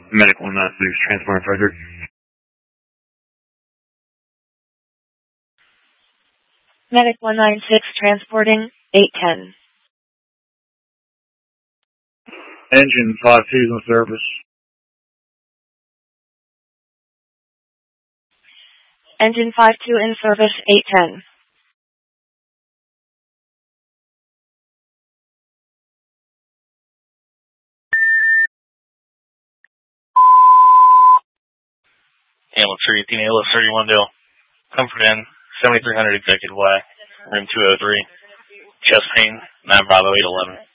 Medic 196, transport Frederick. Medic 196, transporting 810. Engine 52 is on service. Engine 52 in service, 810. Hamlet 3, Athena, LS 31 Dale. Comfort in, 7300 Executive Y, room 203. Chest pain, 9 Bravo 811.